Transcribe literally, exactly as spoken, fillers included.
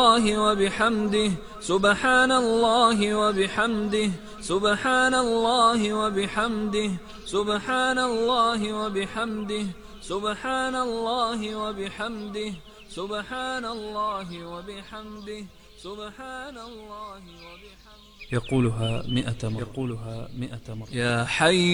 الله وبحمده سبحان الله وبحمده سبحان الله وبحمده سبحان الله وبحمده سبحان الله وبحمده سبحان الله وبحمده سبحان الله وبحمده. يقولها مئة مرة. يقولها مئة مرة. يا حي